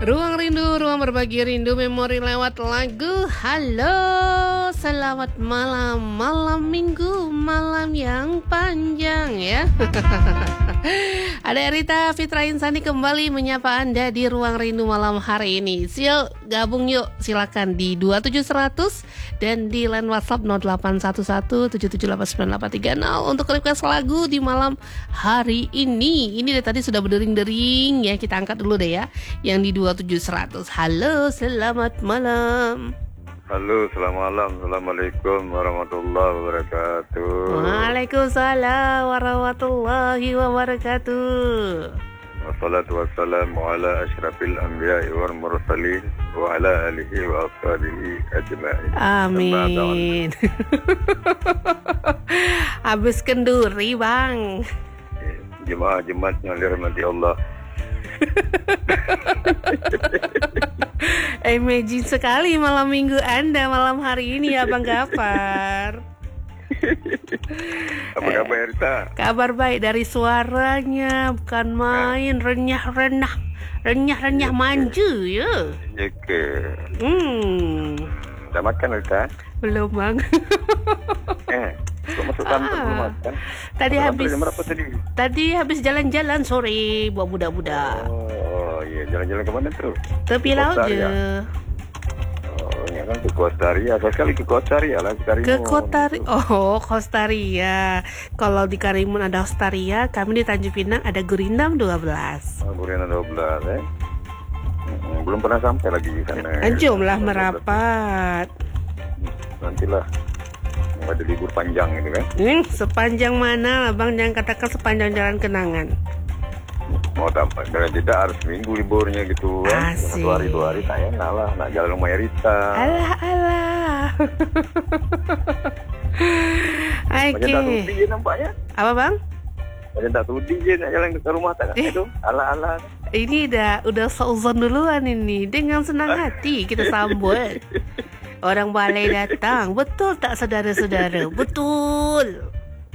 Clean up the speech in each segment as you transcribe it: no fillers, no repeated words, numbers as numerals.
Ruang rindu, ruang berbagi rindu, memori lewat lagu. Halo, selamat malam, malam minggu, malam yang panjang ya. Ada Rita Fitra Insani kembali menyapa Anda di ruang rindu malam hari ini. Yuk, gabung yuk, silakan di 27100 dan di line WhatsApp 081177893830 untuk request lagu di malam hari ini. Ini dari tadi sudah berdering-dering ya, kita angkat dulu deh ya. Yang di 27100. Halo, selamat malam. Halo, selamat malam. Assalamualaikum warahmatullahi wabarakatuh. Waalaikumsalam warahmatullahi wabarakatuh. Wassalatu wassalamu ala asyrafil anbiya'i wal mursalin wa ala alihi wa ashabihi ajma'in. Amin. Habis kenduri, Bang. Jemaah-jemaah yang dirahmati Allah. Imagine sekali malam minggu Anda malam hari ini ya Bang Gafar. Apa kabar Rita? Kabar baik, dari suaranya bukan main, renyah-renyah manja ya. Oke. Udah makan Rita? Belum Bang. Kok masuk kantor belum makan? Tadi habis jalan-jalan sore buat budak-budak. Oh iya, jalan-jalan kemana tuh? Tepi laut je. Oh, ya kan ke Costa Ria. Saya sekali ke Costa Ria lah. Ke Costa Ria. Oh, Costa Ria. Kalau di Karimun ada Costa Ria, kami di Tanjung Pinang ada Gurinam 12. Oh, Gurinam 12 belum pernah sampai lagi di sana. Jomlah merapat. Nantilah. Ada libur panjang gitu kan? Sepanjang mana Bang? Jangan katakan sepanjang jalan kenangan. Mau tambah jeda harus minggu liburnya gitu kan? Asik. 1 hari 2 hari saya lah nak jalan rumah Rita. Alah. Macam tak tudi je nampaknya. Apa Bang? Macam tak tudi je nak jalan ke rumah tak itu. Alah. Ini udah seuzon duluan ini. Dengan senang hati kita sambut. Orang balai datang. Betul tak saudara-saudara? Betul.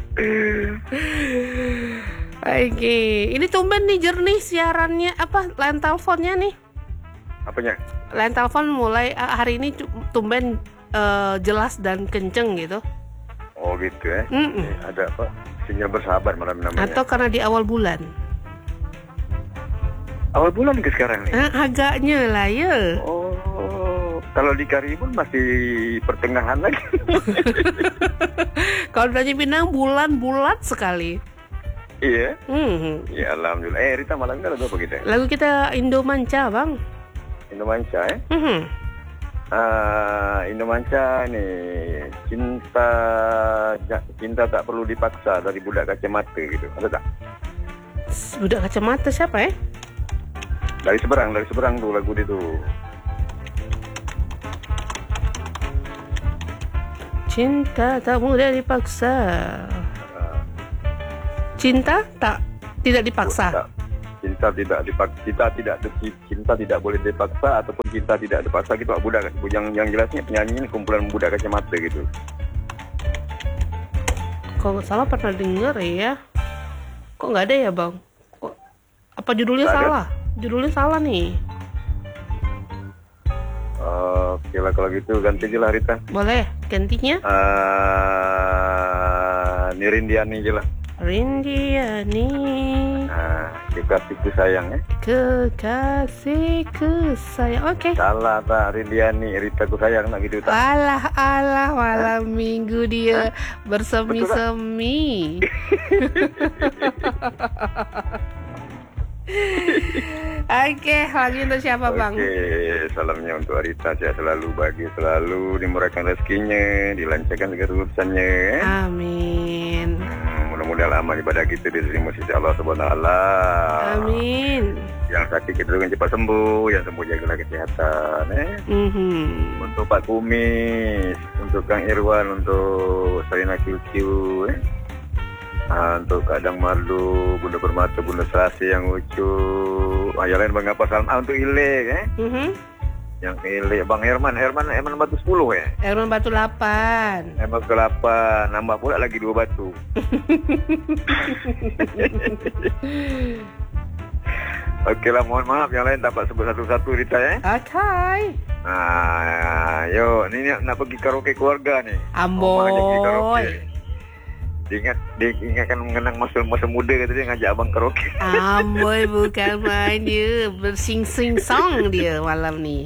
Oke. Ini tumben nih jernih siarannya. Apa? Line teleponnya nih. Apanya? Line telepon mulai hari ini tumben jelas dan kenceng gitu. Oh gitu ya. Ada apa? Sinyal bersahabat malam namanya. Atau karena di awal bulan. Awal bulan ke sekarang nih? Agaknya lah ya. Oh. Kalau di Karimun masih pertengahan lagi. Kalau di Pinang bulan-bulat sekali. Iya. Ya alhamdulillah. Rita malam kan lagu apa kita? Lagu kita Indomanca Bang. Indomanca ya? Indomanca nih cinta tak perlu dipaksa dari budak kacamata gitu. Ada tak? Budak kacamata siapa ya? Dari seberang tuh lagu dia tuh. Cinta tak mudah dipaksa. Cinta tidak dipaksa. Cinta tidak boleh dipaksa ataupun cinta tidak dipaksa gitu. Budak yang jelasnya penyanyi ini kumpulan budak kacamata gitu. Kalau nggak salah pernah denger ya. Kok nggak ada ya Bang? Apa judulnya salah? Judulnya salah nih. Oke lah kalau gitu ganti aja lah Rita. Boleh, gantinya? Ini Rindiani aja lah. Rindiani. Kekasihku sayang ya. Kekasihku sayang. Oke. Salah tak Rindiani, Ritaku sayang nak gitu tak. Alah malam minggu dia bersemi-semi. Oke, lagi untuk siapa Bang? Oke, salamnya untuk Arita, sehat selalu, bahagia selalu, dimurahkan rezekinya, dilancarkan segala urusannya. Amin. Mudah-mudahan amal ibadah kita diterima sisi Allah Subhanahu wa taala. Amin. Yang sakit kita dengan cepat sembuh, yang sembuh jagalah kesehatan. Untuk Pak Kumis, untuk Kang Irwan, untuk Sarina Kiu. Untuk Kadang Mardu, Bunda Permata, Bunda Sasi yang lucu. Yang lain Bang apa salam untuk Ile Yang Ile Bang Herman Batu 10 ya. Herman Batu 8. Herman Batu 8, nambah pula lagi 2 batu. Oke lah, mohon maaf yang lain dapat sebut satu-satu Rita ya. Okay. Yuk, ini nak pergi karaoke keluarga nih. Amboy. Diingatkan mengenang masa muda kata dia, ngajak abang karaoke. Amboy bukan main dia, bersing-sing song dia malam ni.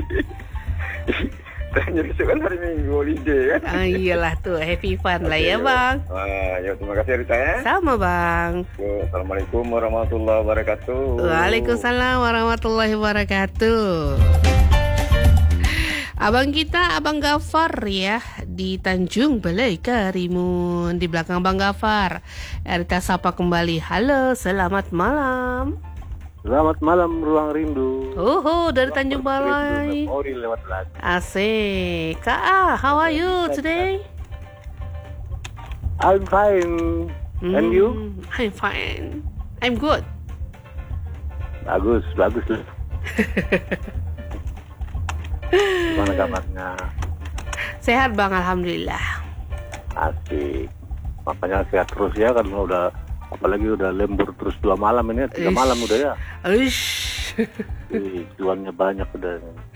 Tanya besok kan hari Minggu holiday kan. Iyalah tu, happy fun lah ya bang. Yuk, terima kasih Rita ya. Sama bang. Assalamualaikum warahmatullahi wabarakatuh. Waalaikumsalam warahmatullahi wabarakatuh. Abang kita, Abang Gafar ya, di Tanjung Balai Karimun. Di belakang Abang Gafar, Rita sapa kembali. Halo, selamat malam. Selamat malam Ruang Rindu. Dari Tanjung Balai. Ori lewat lagi. Asik. Kak, how are you today? I'm fine. And you? I'm fine. I'm good. Bagus lah. Gimana kabarnya? Sehat bang, alhamdulillah. Asik. Makanya sehat terus ya, kan apalagi udah lembur terus 2 malam ini, 3 malam udah ya. Jualnya banyak udah.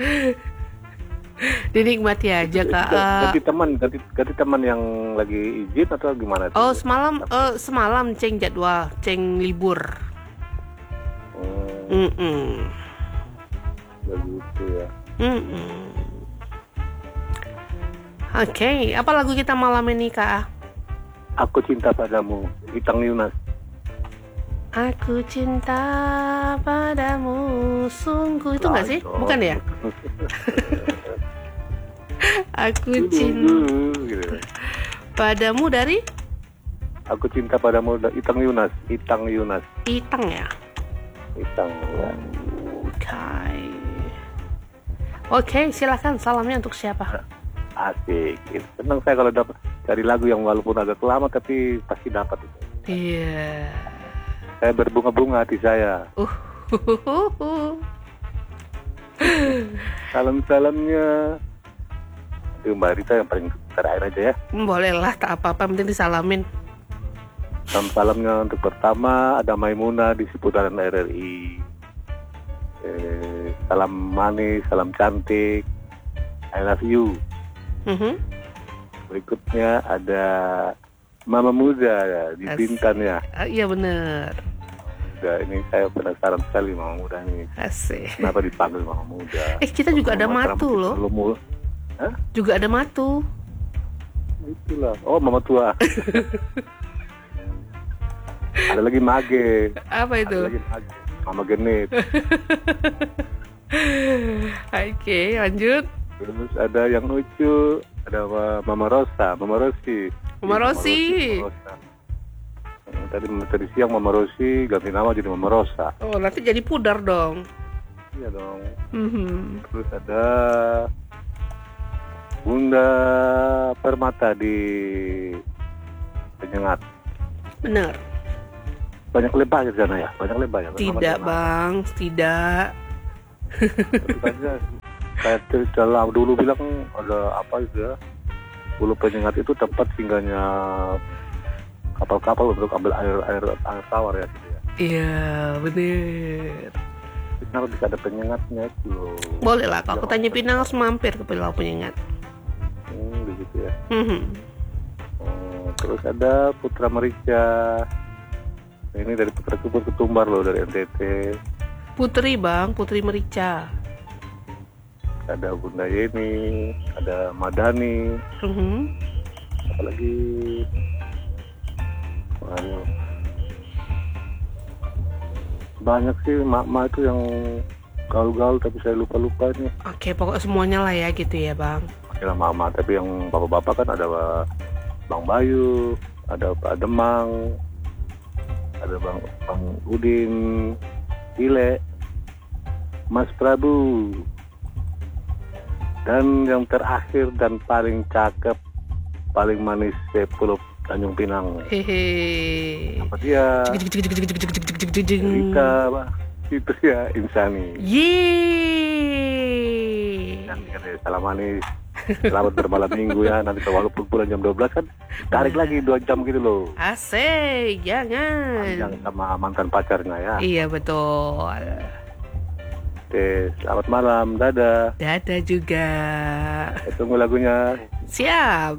Dinikmati aja kak. Ganti teman yang lagi izin atau gimana? Semalam ceng jadwal, ceng libur. Begitu ya. Oke, apa lagu kita malam ini kak? Aku Cinta Padamu, Itang Yunas. Aku cinta padamu sungguh, itu nggak sih? Bukan ya? Aku cinta padamu dari? Aku Cinta Padamu, Itang Yunas. Itang ya? Itang ya. Oke, silakan salamnya untuk siapa? Asik. Senang saya kalau dapat cari lagu yang walaupun agak lama tapi pasti dapat. Iya. Saya berbunga-bunga hati saya. Salam-salamnya itu Mbak Rita yang paling terakhir aja ya. Boleh lah, tak apa-apa, penting disalamin. Salamnya untuk pertama ada Maimunah di seputaran RRI. Salam manis, salam cantik, I love you. Berikutnya ada Mama Muda di Bintan ya. Iya benar. Ini saya penasaran sekali Mama Muda ini. Asik. Kenapa dipanggil Mama Muda? Kita juga ada Matu loh. Juga ada Matu. Itulah. Oh, Mama Tua. Ada lagi Mage. Apa itu? Ada lagi Mage. Mama Genit. Oke, lanjut. Terus ada yang lucu, ada Mama Rosa, Mama Rosi. Tadi siang Mama Rosi ganti nama jadi Mama Rosa. Oh, nanti jadi pudar dong. Iya dong. Terus ada Bunda Permata di Penyengat. Benar. Banyak lebah di sana ya? Banyak lebah ya? Tidak bang, tidak. Saya cerita dulu bilang ada apa itu ya? Pulau Penyengat itu tempat singgahnya kapal-kapal untuk ambil air tawar ya gitu ya. Iya benar. Kenapa bisa ada penyengatnya itu loh? Boleh lah, kalau aku tanya Pinang harus mampir ke Pulau Penyengat. Begitu ya. Terus ada Putra Merica. Ini dari Putra Ketumbar loh, dari NTT. Putri bang, Putri Merica. Ada Bunda Yeni, ada Madani. Apalagi banyak sih mak-mak itu yang gaul-gaul tapi saya lupa ini. Oke, pokok semuanya lah ya gitu ya bang. Oke lah mak-mak, tapi yang bapak-bapak kan ada Bang Bayu, ada Pak Demang, ada Bang Udin, Ile, Mas Prabu, dan yang terakhir dan paling cakep, paling manis Pulau Tanjung Pinang. Hehe. Apa dia? Rita, itu ya Insani. Yeay. Salam manis. Selamat bermalam minggu ya. Nanti walaupun pulang jam 12 kan tarik lagi 2 jam gitu loh. Asik, jangan. Panjang sama mantan pacarnya ya. Iya betul. Oke, selamat malam. Dadah. Dadah juga. Tunggu lagunya. Siap.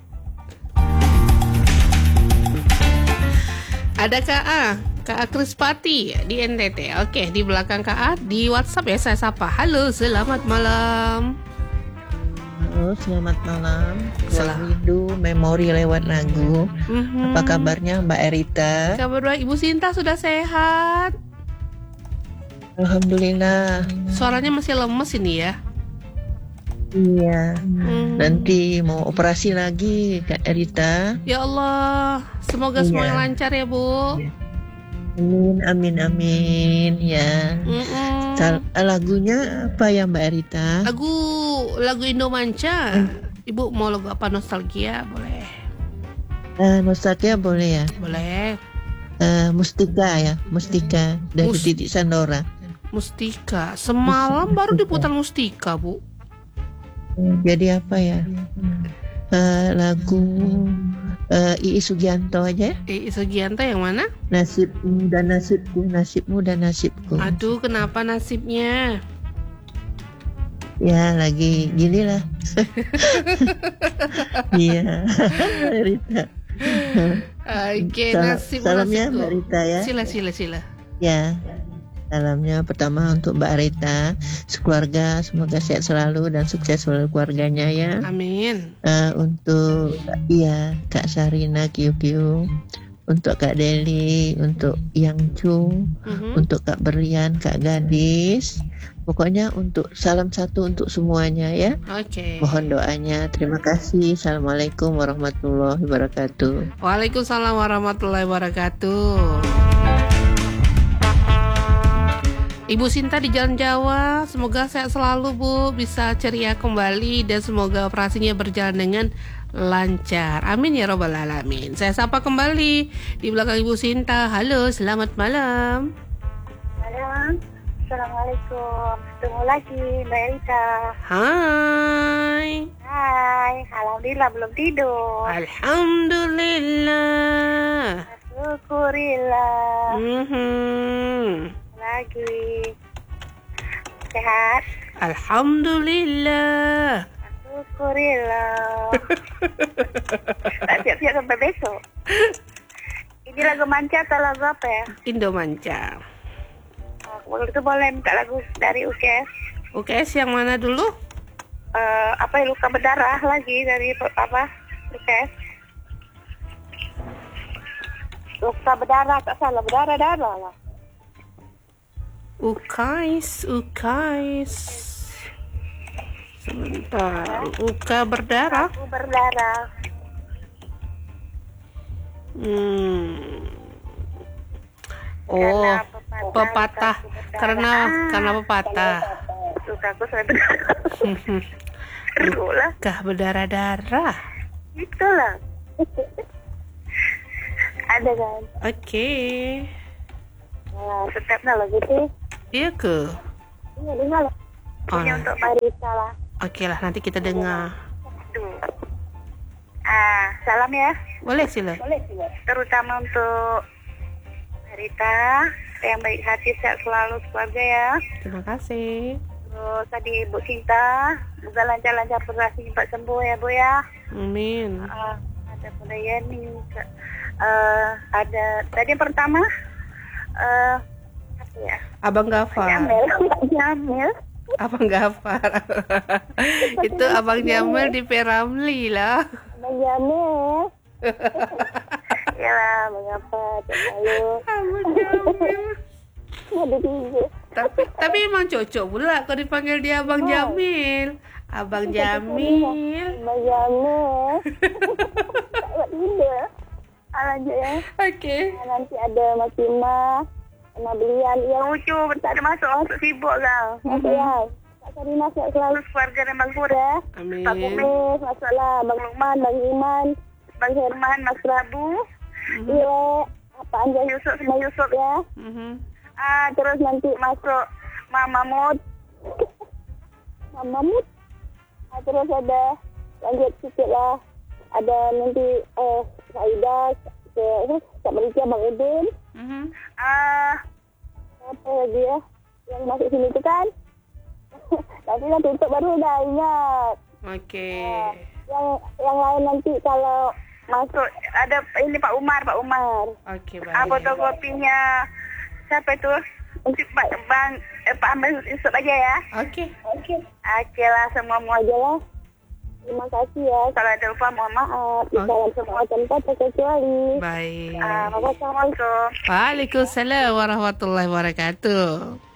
Ada KA Krispati di NTT. Oke, di belakang KA di WhatsApp ya saya sapa. Halo, selamat malam. Halo, selamat malam. Rindu memori lewat lagu. Apa kabarnya Mbak Erita? Kabar baik, Ibu Sinta sudah sehat? Alhamdulillah. Suaranya masih lemes ini ya? Iya. Nanti mau operasi lagi Kak Erita. Ya Allah, semoga semuanya lancar ya Bu. Amin ya. Lagunya apa ya Mbak Erita? Lagu Indomanca. Ibu mau lagu apa, nostalgia boleh? Nostalgia boleh ya? Boleh. Mustika dari Titik Sandora. Mustika. Semalam baru diputar Mustika Bu. Jadi apa ya? Lagu Iis Sugianto aja. Iis Sugianto yang mana? Nasibmu dan nasibku. Aduh, kenapa nasibnya? Ya lagi gini lah. Iya, Rita. Oke, nasib salamnya Mbak Rita ya. Sila. Ya, salamnya pertama untuk Mbak Rita, sekeluarga semoga sehat selalu dan sukses selalu keluarganya ya. Amin. Untuk Kak Sarina Kiu, untuk Kak Deli, untuk Yang Chung, untuk Kak Berian, Kak Gadis. Pokoknya untuk salam satu untuk semuanya ya. Oke. Mohon doanya. Terima kasih. Assalamualaikum warahmatullahi wabarakatuh. Waalaikumsalam warahmatullahi wabarakatuh. Ibu Sinta di Jalan Jawa, semoga sehat selalu Bu, bisa ceria kembali dan semoga operasinya berjalan dengan lancar. Amin ya robbal alamin. Saya sapa kembali di belakang Ibu Sinta. Halo, selamat malam. Malam. Assalamualaikum. Ketemu lagi Mbak Erita. Hai. Alhamdulillah belum tidur. Alhamdulillah. Syukurillah. Lagi sehat. Alhamdulillah. Syukurillah. Tak siap-siap sampai besok. Ini lagu manca atau lagu apa ya? Indomanca. Waktu itu boleh minta lagu dari UKS. UKS yang mana dulu? Luka berdarah lagi dari UKS. Luka berdarah, tak salah, berdarah lah. UKS. Sebentar, Uka berdarah. Aku berdarah. Oh, pepatah. Karena pepatah. Lukaku sampai berdarah. Luka berdarah-darah. Itulah. Ada kan? Oke. Nah, setiapnya lah gitu. Iya ke? Iya, dengar lah. Ini untuk Marisa lah. Oke lah, nanti kita dengar. Salam ya. Boleh sila. Terutama untuk Marita yang baik hati, sehat selalu keluarga ya. Terima kasih. Terus tadi Ibu Sinta, semoga lancar-lancar operasi cepat sembuh ya Bu ya. Amin. Ada Bunda Yeni, ada tadi yang pertama apa ya? Abang Gafar. Jamil. Abang Gafar. Itu Abang Jamil di Peramli lah. Abang Jamil. Yalah, mengapa terlalu. Abang Jamil. Ada tiga. Tapi emang cocok pula kalau dipanggil dia Abang Jamil. Abang Jamil. Abang Jamil. Tak buat tidak. Lanjut ya. Oke. Nanti ada Makima, sama belian yang lucu, tak ada masuk sibuk lah. Masuk ya. Kak Sarina sehat selalu keluarga dan Bang Pura. Amin. Pak Kumis, masuklah Bang Lukman, Bang Iman, Bang Herman, Mas Prabu, Ile, Pak Anjay Yusuf sama Yusuf ya. Terus nanti masuk Mama Mut. Terus ada lanjut sedikit lah. Ada nanti Saida, Kak Merica, Bang Udin. Apa lagi ya? Yang masuk sini itu kan? Nanti lah tutup baru dah ingat. Oke. Yang lain nanti kalau masuk ada ini Pak Umar. Oke, baik. Fotokopinya siapa itu? Untuk Pak Ahmad Yusuf aja ya. Oke. Oke lah, semua aja lah. Terima kasih ya. Kalau ada lupa mohon maaf. Salam semua tanpa terkecuali. Baik. Assalamualaikum. Waalaikumsalam warahmatullahi wabarakatuh.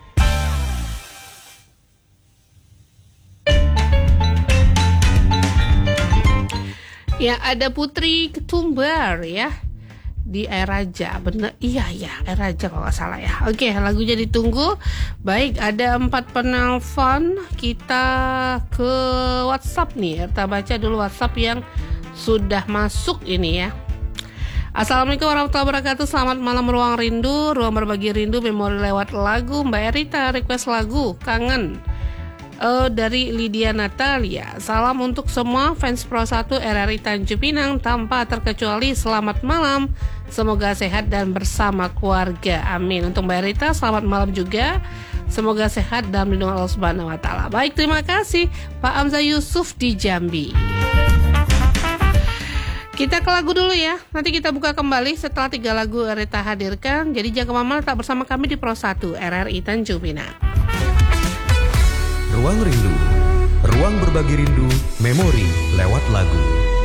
Ya, ada Putri Ketumbar ya di Air Raja, bener, iya Air Raja kalau nggak salah ya. Oke, lagunya ditunggu. Baik, ada 4 penelpon. Kita ke WhatsApp nih. Kita baca dulu WhatsApp yang sudah masuk ini ya. Assalamualaikum warahmatullahi wabarakatuh. Selamat malam Ruang Rindu, Ruang Berbagi Rindu, memori lewat lagu. Mbak Erita request lagu Kangen dari Lydia Natalia. Salam untuk semua fans Pro 1 RRI Tanjung Pinang tanpa terkecuali. Selamat malam, semoga sehat dan bersama keluarga, amin. Untuk Mbak Rita selamat malam juga, semoga sehat dan lindungan Allah Subhanahu wa Ta'ala. Baik, terima kasih Pak Hamzah Yusuf di Jambi. Kita ke lagu dulu ya. Nanti kita buka kembali setelah 3 lagu Rita hadirkan. Jadi jangan kemana-mana, tetap bersama kami di Pro 1 RRI Tanjung Pinang. Ruang Rindu, ruang berbagi rindu, memori lewat lagu.